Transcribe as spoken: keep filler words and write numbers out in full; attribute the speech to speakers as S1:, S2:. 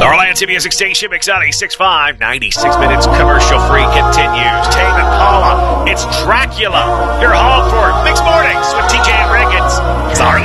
S1: Our Lansing Music Station, Mix ninety-six point five, ninety-six minutes commercial free continues. Tame Impala, it's Dracula. Your Hogwarts.